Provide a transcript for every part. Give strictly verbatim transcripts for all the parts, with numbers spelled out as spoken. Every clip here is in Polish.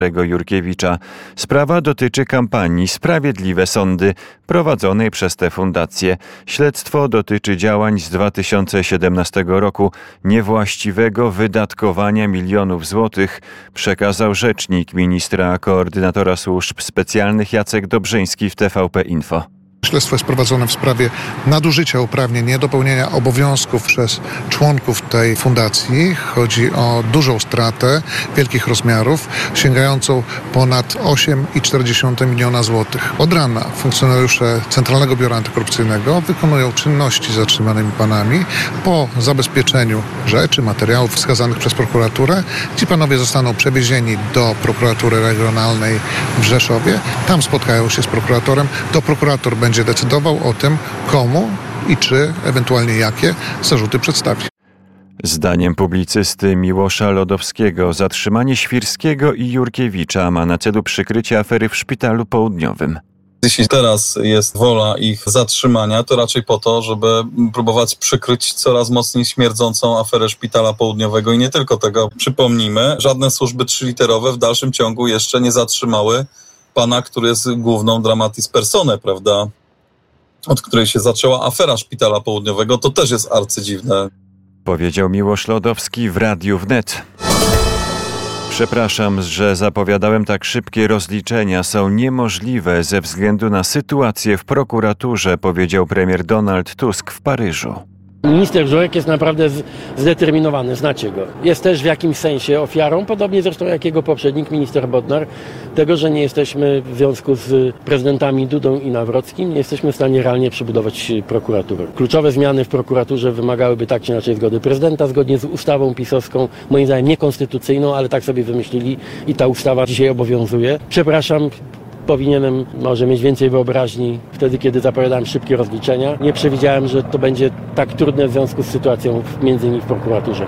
Jurkiewicza. Sprawa dotyczy kampanii Sprawiedliwe Sądy prowadzonej przez tę fundację. Śledztwo dotyczy działań z dwa tysiące siedemnastego roku, niewłaściwego wydatkowania milionów złotych, przekazał rzecznik ministra koordynatora służb specjalnych Jacek Dobrzyński w T V P Info. Śledztwo jest prowadzone w sprawie nadużycia uprawnień, niedopełnienia obowiązków przez członków tej fundacji. Chodzi o dużą stratę wielkich rozmiarów, sięgającą ponad osiem przecinek cztery miliona złotych. Od rana funkcjonariusze Centralnego Biura Antykorupcyjnego wykonują czynności z zatrzymanymi panami. Po zabezpieczeniu rzeczy, materiałów wskazanych przez prokuraturę, ci panowie zostaną przewiezieni do prokuratury regionalnej w Rzeszowie. Tam spotkają się z prokuratorem. To prokurator będzie będzie decydował o tym, komu i czy, ewentualnie jakie zarzuty przedstawi. Zdaniem publicysty Miłosza Lodowskiego zatrzymanie Świrskiego i Jurkiewicza ma na celu przykrycie afery w Szpitalu Południowym. Jeśli teraz jest wola ich zatrzymania, to raczej po to, żeby próbować przykryć coraz mocniej śmierdzącą aferę Szpitala Południowego i nie tylko tego. Przypomnijmy, żadne służby trzyliterowe w dalszym ciągu jeszcze nie zatrzymały pana, który jest główną dramatis personae, prawda, od której się zaczęła afera Szpitala Południowego. To też jest arcydziwne. Powiedział Miłosz Lodowski w Radiu Wnet. Przepraszam, że zapowiadałem tak szybkie rozliczenia. Są niemożliwe ze względu na sytuację w prokuraturze, powiedział premier Donald Tusk w Paryżu. Minister Żurek jest naprawdę zdeterminowany, znacie go. Jest też w jakimś sensie ofiarą, podobnie zresztą jak jego poprzednik, minister Bodnar, tego, że nie jesteśmy w związku z prezydentami Dudą i Nawrockim, nie jesteśmy w stanie realnie przebudować prokuratury. Kluczowe zmiany w prokuraturze wymagałyby tak czy inaczej zgody prezydenta, zgodnie z ustawą pisowską, moim zdaniem niekonstytucyjną, ale tak sobie wymyślili i ta ustawa dzisiaj obowiązuje. Przepraszam, powinienem może mieć więcej wyobraźni wtedy, kiedy zapowiadałem szybkie rozliczenia. Nie przewidziałem, że to będzie tak trudne w związku z sytuacją między innymi w prokuraturze.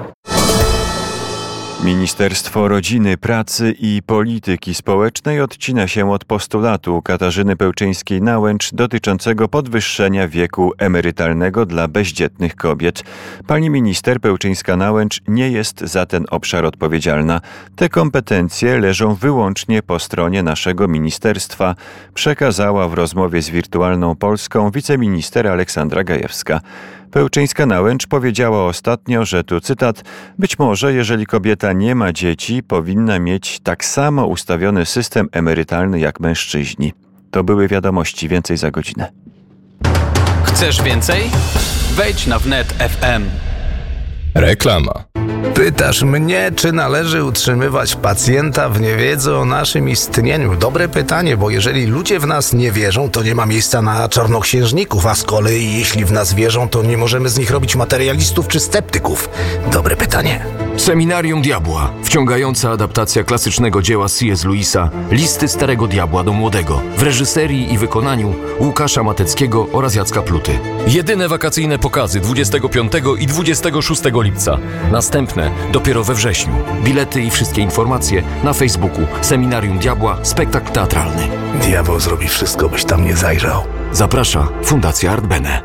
Ministerstwo Rodziny, Pracy i Polityki Społecznej odcina się od postulatu Katarzyny Pełczyńskiej-Nałęcz dotyczącego podwyższenia wieku emerytalnego dla bezdzietnych kobiet. Pani minister Pełczyńska-Nałęcz nie jest za ten obszar odpowiedzialna. Te kompetencje leżą wyłącznie po stronie naszego ministerstwa, przekazała w rozmowie z Wirtualną Polską wiceminister Aleksandra Gajewska. Pełczyńska-Nałęcz powiedziała ostatnio, że tu cytat, być może jeżeli kobieta nie ma dzieci, powinna mieć tak samo ustawiony system emerytalny jak mężczyźni. To były wiadomości, więcej za godzinę. Chcesz więcej? Wejdź na wnet kropka ef em. Reklama. Pytasz mnie, czy należy utrzymywać pacjenta w niewiedzy o naszym istnieniu? Dobre pytanie, bo jeżeli ludzie w nas nie wierzą, to nie ma miejsca na czarnoksiężników, a z kolei jeśli w nas wierzą, to nie możemy z nich robić materialistów czy sceptyków. Dobre pytanie. Seminarium Diabła. Wciągająca adaptacja klasycznego dzieła C S. Lewisa Listy Starego Diabła do Młodego w reżyserii i wykonaniu Łukasza Mateckiego oraz Jacka Pluty. Jedyne wakacyjne pokazy dwudziestego piątego i dwudziestego szóstego lipca. Następne dopiero we wrześniu. Bilety i wszystkie informacje na Facebooku Seminarium Diabła Spektakl Teatralny. Diabeł zrobi wszystko, byś tam nie zajrzał. Zaprasza Fundacja Art Bene.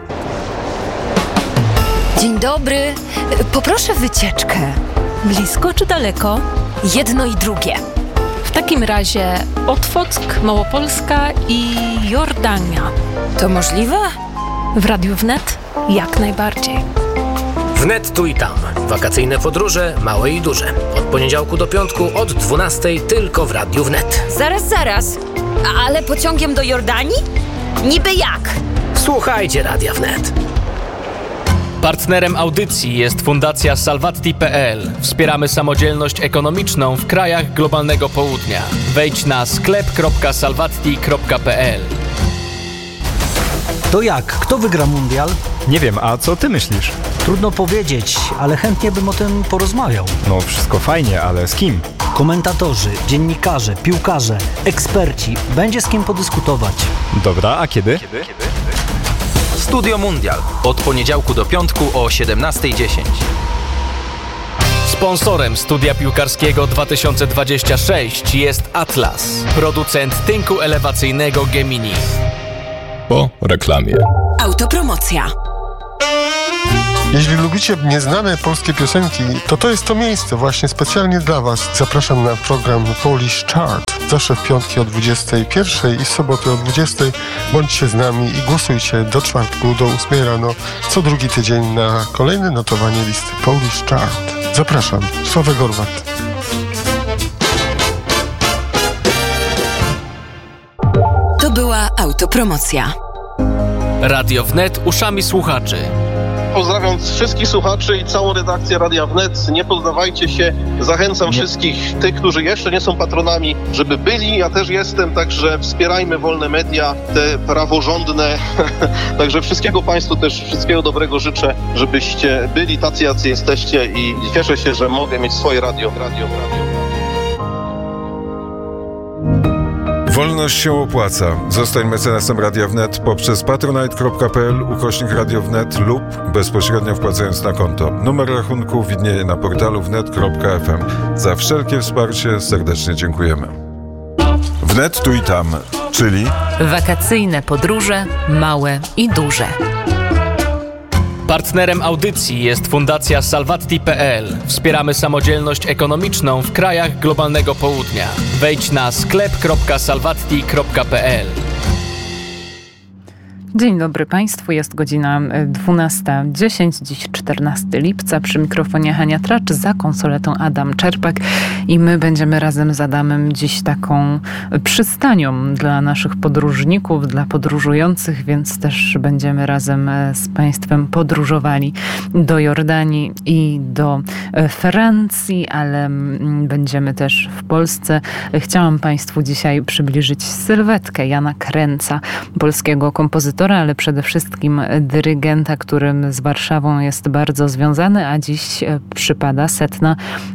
Dzień dobry. Poproszę wycieczkę. Blisko czy daleko? Jedno i drugie. W takim razie Otwock, Małopolska i Jordania. To możliwe? W Radiu Wnet jak najbardziej. Wnet tu i tam. Wakacyjne podróże, małe i duże. Od poniedziałku do piątku od dwunastej tylko w Radiu Wnet. Zaraz, zaraz. Ale pociągiem do Jordanii? Niby jak? Słuchajcie Radia Wnet. Partnerem audycji jest Fundacja Salvatti kropka pe el. Wspieramy samodzielność ekonomiczną w krajach globalnego południa. Wejdź na sklep kropka salvatti kropka pe el. To jak? Kto wygra mundial? Nie wiem, a co ty myślisz? Trudno powiedzieć, ale chętnie bym o tym porozmawiał. No wszystko fajnie, ale z kim? Komentatorzy, dziennikarze, piłkarze, eksperci. Będzie z kim podyskutować. Dobra, a kiedy? Kiedy? Studio Mundial. Od poniedziałku do piątku o siedemnasta dziesięć. Sponsorem studia piłkarskiego dwa tysiące dwudziestego szóstego jest Atlas, producent tynku elewacyjnego Gemini. Po reklamie. Autopromocja. Jeśli lubicie nieznane polskie piosenki, to to jest to miejsce właśnie specjalnie dla Was. Zapraszam na program Polish Chart. Zawsze w piątki o dwudziestej pierwszej i w soboty o dwudziestej. Bądźcie z nami i głosujcie do czwartku, do ósmej rano, co drugi tydzień na kolejne notowanie listy Polish Chart. Zapraszam. Sławek Gorwat. To była autopromocja. Radio Wnet uszami słuchaczy. Pozdrawiam wszystkich słuchaczy i całą redakcję Radia Wnet. Nie poddawajcie się. Zachęcam wszystkich tych, którzy jeszcze nie są patronami, żeby byli. Ja też jestem, także wspierajmy wolne media, te praworządne. Także wszystkiego Państwu też, wszystkiego dobrego życzę, żebyście byli tacy, jacy jesteście i cieszę się, że mogę mieć swoje radio. radio, radio. Wolność się opłaca. Zostań mecenasem Radia Wnet poprzez patronite.pl ukośnik Radio Wnet lub bezpośrednio wpłacając na konto. Numer rachunku widnieje na portalu wnet kropka f m. Za wszelkie wsparcie serdecznie dziękujemy. Wnet tu i tam, czyli wakacyjne podróże, małe i duże. Partnerem audycji jest Fundacja Salvatti kropka p l. Wspieramy samodzielność ekonomiczną w krajach globalnego południa. Wejdź na sklep kropka salvatti kropka p l. Dzień dobry Państwu, jest godzina dwunasta dziesięć, dziś czternastego lipca. Przy mikrofonie Hania Tracz, za konsoletą Adam Czerpak i my będziemy razem z Adamem dziś taką przystanią dla naszych podróżników, dla podróżujących, więc też będziemy razem z Państwem podróżowali do Jordanii i do Francji, ale będziemy też w Polsce. Chciałam Państwu dzisiaj przybliżyć sylwetkę Jana Krenca, polskiego kompozytora, ale przede wszystkim dyrygenta, którym z Warszawą jest bardzo związany, a dziś przypada setna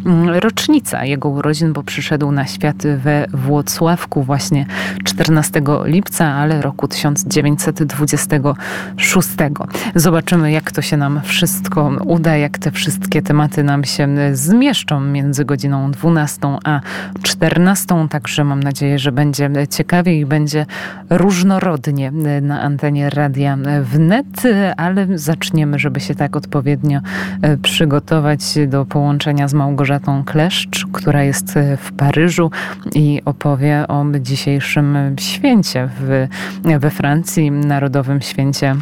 rocznica jego urodzin, bo przyszedł na świat we Włocławku właśnie czternastego lipca, ale roku tysiąc dziewięćset dwudziestego szóstego. Zobaczymy, jak to się nam wszystko uda, jak te wszystkie tematy nam się zmieszczą między godziną dwunastą a czternastą, także mam nadzieję, że będzie ciekawie i będzie różnorodnie na antenie Radia Wnet, ale zaczniemy, żeby się tak odpowiednio przygotować do połączenia z Małgorzatą Kleszcz, która jest w Paryżu i opowie o dzisiejszym święcie w, we Francji, Narodowym Święcie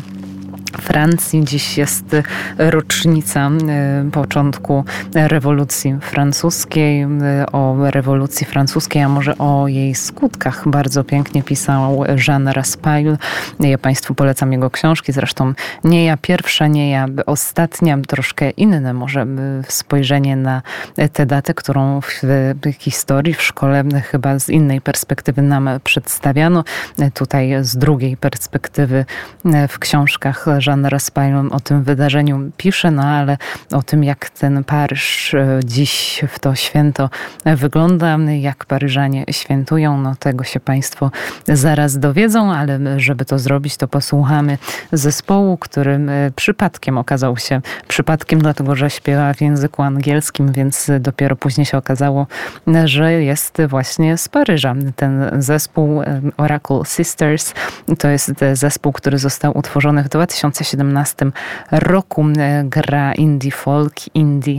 Francji. Dziś jest rocznica początku rewolucji francuskiej. O rewolucji francuskiej, a może o jej skutkach bardzo pięknie pisał Jean Raspail. Ja Państwu polecam jego książki, zresztą nie ja pierwsza, nie ja ostatnia, troszkę inne może spojrzenie na tę datę, którą w historii, w szkole chyba z innej perspektywy nam przedstawiano. Tutaj z drugiej perspektywy w książkach Jean Raspail o tym wydarzeniu pisze, no ale o tym, jak ten Paryż dziś w to święto wygląda, jak Paryżanie świętują, no tego się Państwo zaraz dowiedzą, ale żeby to zrobić, to posłuchamy zespołu, który przypadkiem okazał się przypadkiem, dlatego że śpiewa w języku angielskim, więc dopiero później się okazało, że jest właśnie z Paryża. Ten zespół Oracle Sisters to jest zespół, który został utworzony w dwa tysiące siedemnastym roku. Gra indie folk, indie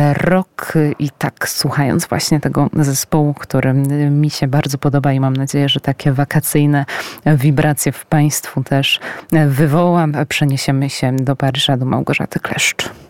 rock i tak słuchając właśnie tego zespołu, który mi się bardzo podoba i mam nadzieję, że takie wakacyjne wibracje w Państwu też wywoła, przeniesiemy się do Paryża, do Małgorzaty Kleszcz.